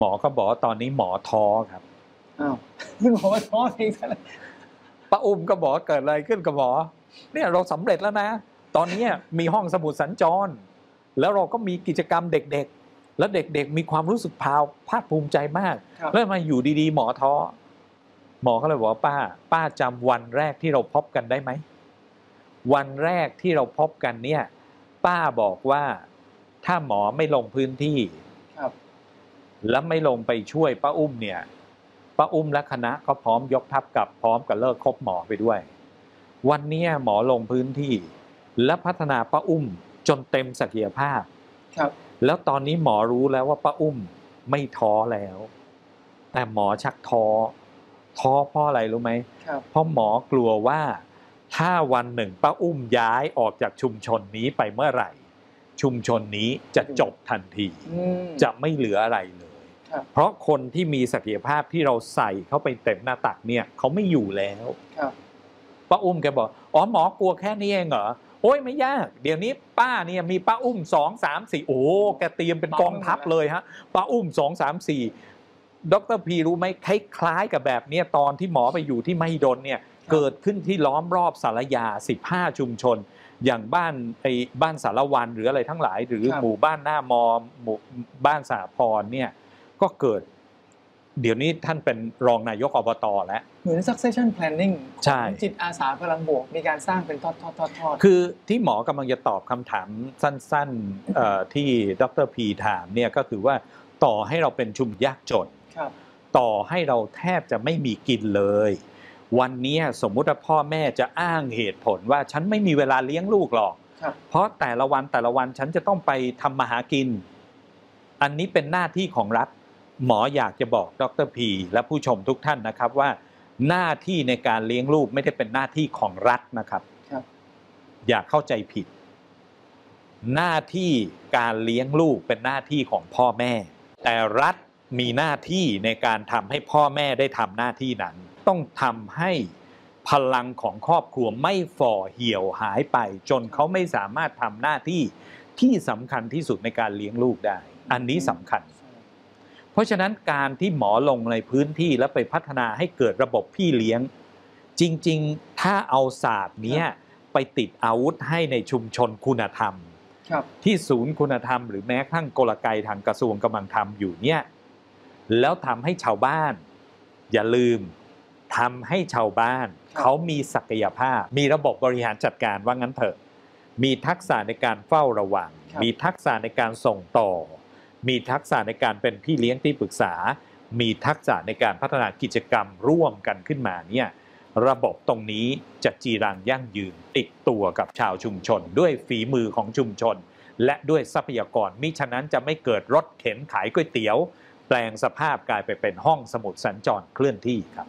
หมอก็บอกว่าตอนนี้หมอท้อครับอ้าวคุณหมอท้อเองซะแล้วป้าอุ้มก็บอกเกิดอะไรขึ้นกับหมอเนี่ยเราสำเร็จแล้วนะตอนนี้มีห้องสมุดสัญจรแล้วเราก็มีกิจกรรมเด็กๆแล้วเด็กๆมีความรู้สึกภาคภูมิใจมากแล้วมาอยู่ดีๆหมอท้อหมอก็เลยบอกว่าป้าจำวันแรกที่เราพบกันได้ไหมวันแรกที่เราพบกันเนี่ยป้าบอกว่าถ้าหมอไม่ลงพื้นที่แล้วไม่ลงไปช่วยป้าอุ้มเนี่ยป้าอุ้มและคณะก็พร้อมยกทัพกลับพร้อมกับเลิกคบหมอไปด้วยวันนี้หมอลงพื้นที่และพัฒนาป้าอุ้มจนเต็มศักยภาพแล้วตอนนี้หมอรู้แล้วว่าป้าอุ้มไม่ท้อแล้วแต่หมอชักท้อเพราะอะไรรู้ไหมเพราะหมอกลัวว่าถ้าวันหนึ่งป้าอุ้มย้ายออกจากชุมชนนี้ไปเมื่อไหร่ชุมชนนี้จะจบทันทีจะไม่เหลืออะไรเลยเพราะคนที่มีศักยภาพที่เราใส่เข้าไปเต็มหน้าตักเนี่ยเขาไม่อยู่แล้วป้าอุ้มแกบอกอ๋อหมอกลัวแค่นี้เองเหรอโอ้ยไม่ยากเดี๋ยวนี้ป้าเนี่ยมีป้าอุ้ม2 3 4โอ้แกเตรียมเป็นกองทัพเลยฮะป้าอุ้ม2 3 4ดร.พีรู้ไหมคล้ายๆกับแบบนี้ตอนที่หมอไปอยู่ที่มหิดลเนี่ยเกิดขึ้นที่ล้อมรอบสารยา15ชุมชนอย่างบ้านสารวันหรืออะไรทั้งหลายหรือหมู่บ้านหน้ามอหมู่บ้านสาพรเนี่ยก็เกิดเดี๋ยวนี้ท่านเป็นรองนายกอบต.แล้วเหมือน succession planning ใช่จิตอาสาพลังบวกมีการสร้างเป็นทอดคือที่หมอกำลังจะตอบคำถามสั้นๆที่ดร.พีถามเนี่ยก็คือว่าต่อให้เราเป็นชุมยากจนต่อให้เราแทบจะไม่มีกินเลยวันนี้สมมุติว่าพ่อแม่จะอ้างเหตุผลว่าฉันไม่มีเวลาเลี้ยงลูกหรอกเพราะแต่ละวันฉันจะต้องไปทำมาหากินอันนี้เป็นหน้าที่ของรัฐหมออยากจะบอกดร.พีและผู้ชมทุกท่านนะครับว่าหน้าที่ในการเลี้ยงลูกไม่ได้เป็นหน้าที่ของรัฐนะครับอย่าเข้าใจผิดหน้าที่การเลี้ยงลูกเป็นหน้าที่ของพ่อแม่แต่รัฐมีหน้าที่ในการทำให้พ่อแม่ได้ทำหน้าที่นั้นต้องทำให้พลังของครอบครัวไม่ฝ่อเหี่ยวหายไปจนเขาไม่สามารถทำหน้าที่ที่สำคัญที่สุดในการเลี้ยงลูกได้อันนี้สำคัญเพราะฉะนั้นการที่หมอลงในพื้นที่แล้วไปพัฒนาให้เกิดระบบพี่เลี้ยงจริงๆถ้าเอาศาสตร์นี้ไปติดอาวุธให้ในชุมชนคุณธรรมที่ศูนย์คุณธรรมหรือแม้กระทั่งกลไกทางกระทรวงกำลังทำอยู่เนี่ยแล้วทำให้ชาวบ้านอย่าลืมทำให้ชาวบ้านเขามีศักยภาพมีระบบบริหารจัดการว่างั้นเถอะมีทักษะในการเฝ้าระวังมีทักษะในการส่งต่อมีทักษะในการเป็นพี่เลี้ยงที่ปรึกษามีทักษะในการพัฒนากิจกรรมร่วมกันขึ้นมาเนี่ยระบบตรงนี้จะจีรังยั่งยืนติดตัวกับชาวชุมชนด้วยฝีมือของชุมชนและด้วยทรัพยากรมิฉะนั้นจะไม่เกิดรถเข็นขายก๋วยเตี๋ยวแปลงสภาพกลายไปเป็นห้องสมุดสัญจรเคลื่อนที่ครับ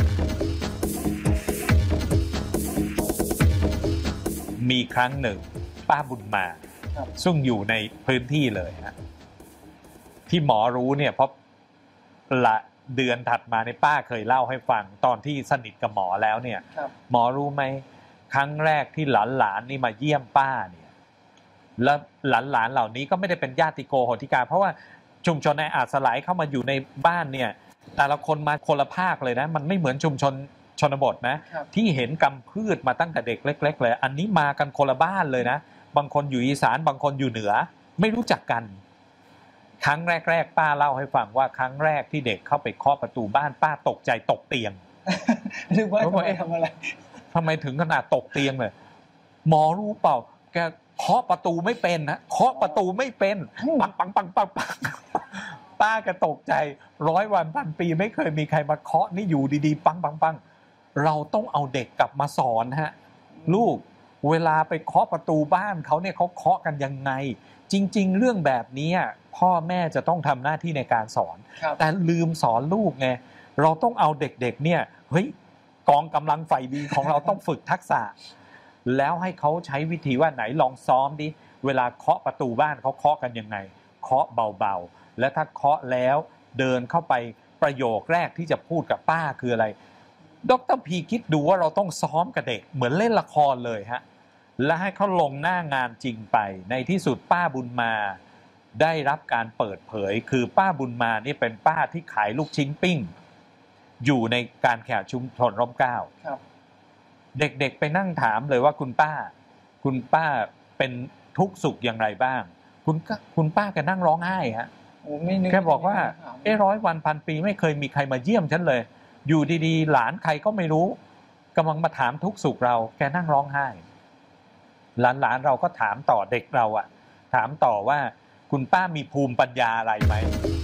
มีครั้งหนึ่งป้าบุญมาซึ่งอยู่ในพื้นที่เลยฮะที่หมอรู้เนี่ยเพราะละเดือนถัดมาในป้าเคยเล่าให้ฟังตอนที่สนิทกับหมอแล้วเนี่ยหมอรู้ไหมครั้งแรกที่หลานนี่มาเยี่ยมป้าเนี่ยแล้วหลานเหล่านี้ก็ไม่ได้เป็นญาติโกโหติกาเพราะว่าชุมชนในอาจสลายเข้ามาอยู่ในบ้านเนี่ยแต่ละคนมาคนละภาคเลยนะมันไม่เหมือนชุมชนชนบทนะที่เห็นกำพืชมาตั้งแต่เด็กเล็กๆเลยอันนี้มากันคนละบ้านเลยนะบางคนอยู่อีสานบางคนอยู่เหนือไม่รู้จักกันครั้งแรกๆป้าเล่าให้ฟังว่าครั้งแรกที่เด็กเข้าไปเคาะประตูบ้านป้าตกใจตกเตียงนึกว่าทำอะไรทำไมถึงขนาดตกเตียงเลยหมอรู้เปล่าแกเคาะประตูไม่เป็นนะเคาะประตูไม่เป็นปังปังปังปังปังป้าก็ตกใจ100 วันพันปีไม่เคยมีใครมาเคาะนี่อยู่ดีๆปังปังปังเราต้องเอาเด็กกลับมาสอนฮะลูกเวลาไปเคาะประตูบ้านเขาเนี่ยเขาเคาะกันยังไงจริงๆเรื่องแบบนี้พ่อแม่จะต้องทำหน้าที่ในการสอนแต่ลืมสอนลูกไงเราต้องเอาเด็กๆเนี่ยเฮ้ยกองกำลังฝ่ายดีของเราต้องฝึกทักษะแล้วให้เขาใช้วิธีว่าไหนลองซ้อมดิเวลาเคาะประตูบ้านเขาเคาะกันยังไงเคาะเบาๆและถ้าเคาะแล้วเดินเข้าไปประโยคแรกที่จะพูดกับป้าคืออะไรดร.พีคิดดูว่าเราต้องซ้อมกับเด็กเหมือนเล่นละครเลยฮะและให้เขาลงหน้างานจริงไปในที่สุดป้าบุญมาได้รับการเปิดเผยคือป้าบุญมานี่เป็นป้าที่ขายลูกชิ้นปิ้งอยู่ในการแข่งชุมชนร่มเกล้าเด็กๆไปนั่งถามเลยว่าคุณป้าเป็นทุกข์สุขอย่างไรบ้างคุณป้าแกนั่งร้องไห้ฮะแกบอกว่า100 วันพันปีไม่เคยมีใครมาเยี่ยมฉันเลยอยู่ดีๆหลานใครก็ไม่รู้กำลังมาถามทุกข์สุขเราแกนั่งร้องไห้หลานเราก็ถามต่อเด็กเราอะถามต่อว่าคุณป้ามีภูมิปัญญาอะไรไหม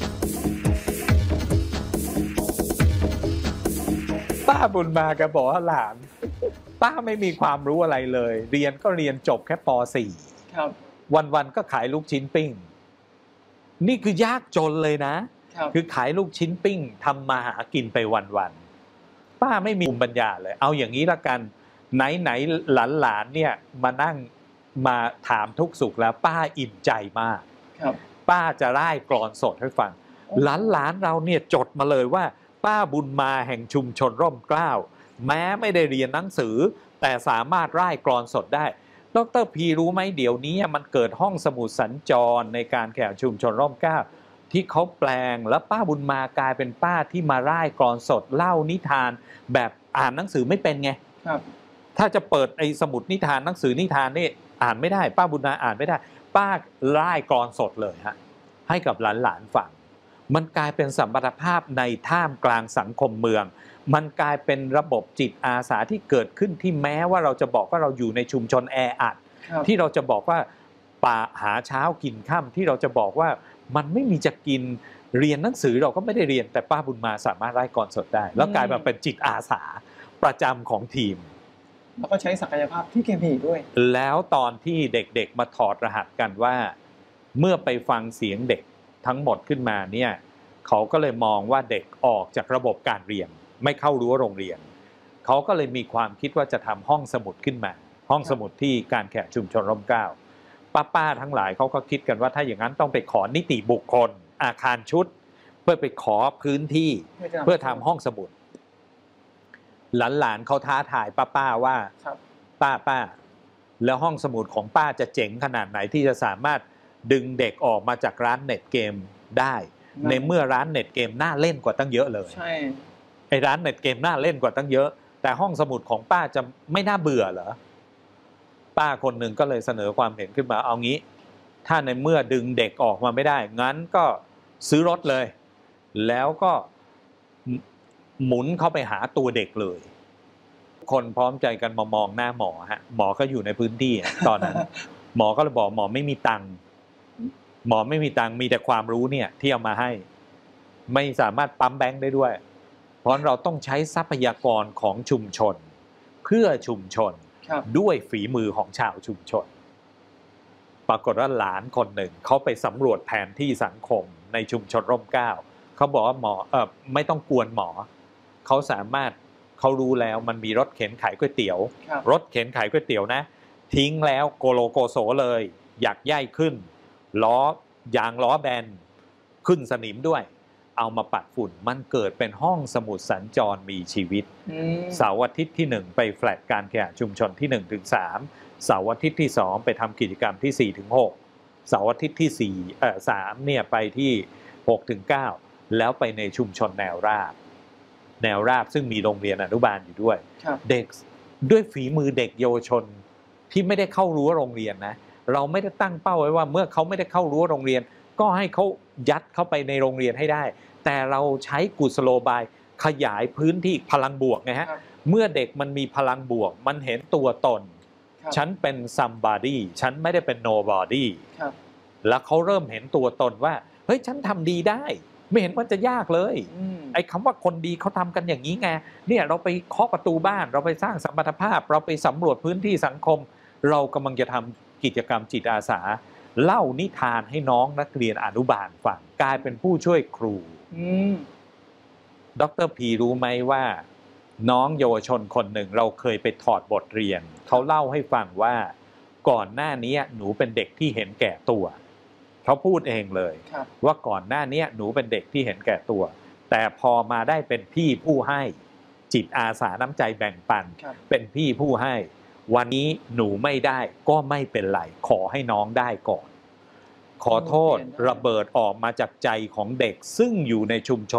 ป้าบุญมาแกบอกว่าหลานป้าไม่มีความรู้อะไรเลยเรียนก็เรียนจบแค่ป .4 ครับวันๆก็ขายลูกชิ้นปิ้งนี่คือยากจนเลยนะคือขายลูกชิ้นปิ้งทำมาหากินไปวันๆป้าไม่มีภูมิปัญญาเลยเอาอย่างนี้ละกันไหนหลานเนี่ยมานั่งมาถามทุกสุขแล้วป้าอิ่มใจมากป้าจะร่ายกลอนสดให้ฟังหลานเราเนี่ยจดมาเลยว่าป้าบุญมาแห่งชุมชนร่มเกล้าแม้ไม่ได้เรียนหนังสือแต่สามารถร่ายกลอนสดได้ดร.พีรู้ไหมเดี๋ยวนี้มันเกิดห้องสมุดสัญจรในการแข่งชุมชนร่มเกล้าที่เขาแปลงแล้วป้าบุญมากลายเป็นป้าที่มาร่ายกลอนสดเล่านิทานแบบอ่านหนังสือไม่เป็นไงถ้าจะเปิดไอ้สมุดนิทานหนังสือนิทานนี่อ่านไม่ได้ป้าบุญมาอ่านไม่ได้ป้าร่ายกลอนสดเลยฮะให้กับหลานฟังมันกลายเป็นสัมพันธภาพในท่ามกลางสังคมเมืองมันกลายเป็นระบบจิตอาสาที่เกิดขึ้นที่แม้ว่าเราจะบอกว่าเราอยู่ในชุมชนแออัดที่เราจะบอกว่าป่าหาเช้ากินค่ำที่เราจะบอกว่ามันไม่มีจะกินเรียนหนังสือเราก็ไม่ได้เรียนแต่ป้าบุญมาสามารถร่ายกลอนสดได้แล้วกลายมาเป็นจิตอาสาประจำของทีมแล้วก็ใช้ศักยภาพที่แกมีด้วยแล้วตอนที่เด็กๆมาถอดรหัสกันว่าเมื่อไปฟังเสียงเด็กทั้งหมดขึ้นมาเนี่ยเขาก็เลยมองว่าเด็กออกจากระบบการเรียนไม่เข้ารั้วโรงเรียนเขาก็เลยมีความคิดว่าจะทำห้องสมุดขึ้นมาห้องสมุดที่การแข่งชุมชนร่มเกล้าป้าทั้งหลายเขาก็คิดกันว่าถ้าอย่างนั้นต้องไปขอนิติบุคคลอาคารชุดเพื่อไปขอพื้นที่เพื่อทำห้องสมุดหลานเขาท้าทายป้าว่าป้าแล้วห้องสมุดของป้าจะเจ๋งขนาดไหนที่จะสามารถดึงเด็กออกมาจากร้านเน็ตเกมได้ในเมื่อร้านเน็ตเกมน่าเล่นกว่าตั้งเยอะเลยใช่ไอ้ร้านเน็ตเกมน่าเล่นกว่าตั้งเยอะแต่ห้องสมุดของป้าจะไม่น่าเบื่อเหรอป้าคนหนึ่งก็เลยเสนอความเห็นขึ้นมาเอางี้ถ้าในเมื่อดึงเด็กออกมาไม่ได้งั้นก็ซื้อรถเลยแล้วก็หมุนเข้าไปหาตัวเด็กเลยคนพร้อมใจกันมามองหน้าหมอฮะหมอก็อยู่ในพื้นที่ตอนนั้นหมอก็เลยบอกหมอไม่มีตังค์มีแต่ความรู้เนี่ยที่เอามาให้ไม่สามารถปั๊มแบงค์ได้ด้วยเพราะเราต้องใช้ทรัพยากรของชุมชนเพื่อชุมชนด้วยฝีมือของชาวชุมชนปรากฏว่าหลานคนหนึ่งเขาไปสำรวจแผนที่สังคมในชุมชนร่มเกล้าเขาบอกว่าหมอไม่ต้องกวนหมอเขารู้แล้วมันมีรถเข็นขายก๋วยเตี๋ยวรถเข็นขายก๋วยเตี๋ยวนะทิ้งแล้วโกโลโกโสเลยอยากย่ายขึ้นยางล้อแบนขึ้นสนิมด้วยเอามาปัดฝุ่นมันเกิดเป็นห้องสมุดสัญจรมีชีวิตเสาร์อาทิตย์ที่1ไปแฟลตการแข่งชุมชนที่1ถึง3เสาร์อาทิตย์ที่2ไปทำกิจกรรมที่4ถึง6เสาร์อาทิตย์ที่3เนี่ยไปที่6ถึง9แล้วไปในชุมชนแนวราบซึ่งมีโรงเรียนอนุบาลอยู่ด้วยเด็กด้วยฝีมือเด็กเยาวชนที่ไม่ได้เข้ารั้วโรงเรียนนะเราไม่ได้ตั้งเป้าไว้ว่าเมื่อเขาไม่ได้เข้ารั้วโรงเรียนก็ให้เขายัดเข้าไปในโรงเรียนให้ได้แต่เราใช้กุศโลบายขยายพื้นที่พลังบวกไงฮะเมื่อเด็กมันมีพลังบวกมันเห็นตัวตนฉันเป็น somebody ฉันไม่ได้เป็น nobody แล้วเขาเริ่มเห็นตัวตนว่าเฮ้ยฉันทำดีได้ไม่เห็นว่าจะยากเลยไอ้คำว่าคนดีเขาทำกันอย่างนี้ไงเนี่ยเราไปเคาะประตูบ้านเราไปสร้างสัมพันธภาพเราไปสำรวจพื้นที่สังคมเรากำลังจะทำกิจกรรมจิตอาสาเล่านิทานให้น้องนักเรียนอนุบาลฟังกลายเป็นผู้ช่วยครูดร.พีรู้ไหมว่าน้องเยาวชนคนหนึ่งเราเคยไปถอดบทเรียนเขาเล่าให้ฟังว่าก่อนหน้านี้หนูเป็นเด็กที่เห็นแก่ตัวเขาพูดเองเลยว่าก่อนหน้านี้หนูเป็นเด็กที่เห็นแก่ตัวแต่พอมาได้เป็นพี่ผู้ให้จิตอาสาน้ำใจแบ่งปันเป็นพี่ผู้ให้วันนี้หนูไม่ได้ก็ไม่เป็นไรขอให้น้องได้ก่อนขอโทษระเบิดออกมาจากใจของเด็กซึ่งอยู่ในชุมชน